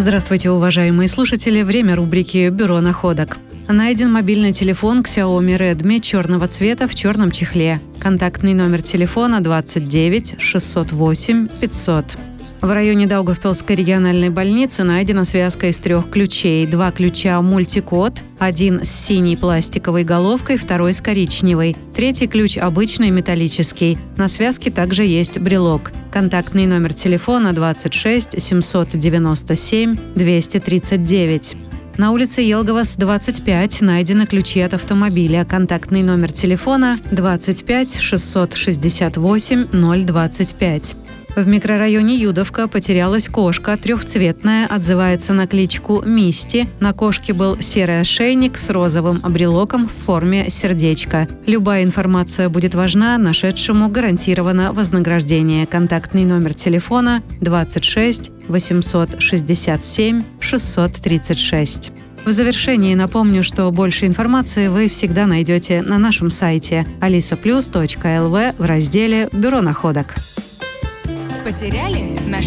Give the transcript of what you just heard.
Здравствуйте, уважаемые слушатели. Время рубрики «Бюро находок». Найден мобильный телефон Xiaomi Redmi черного цвета в черном чехле. Контактный номер телефона 29 608 500. В районе Даугавпилской региональной больницы найдена связка из 3 ключей. 2 ключа мультикод, один с синей пластиковой головкой, второй с коричневой. 3 ключ обычный, металлический. На связке также есть брелок. Контактный номер телефона 26 797 239. На улице Елговас, 25, найдены ключи от автомобиля. Контактный номер телефона 25 668 025. В микрорайоне Юдовка потерялась кошка, трехцветная, отзывается на кличку Мисти. На кошке был серый ошейник с розовым брелоком в форме сердечка. Любая информация будет важна, нашедшему гарантировано вознаграждение. Контактный номер телефона 26 867 636. В завершении напомню, что больше информации вы всегда найдете на нашем сайте alisaplus.lv в разделе «Бюро находок». Потеряли? Нашли?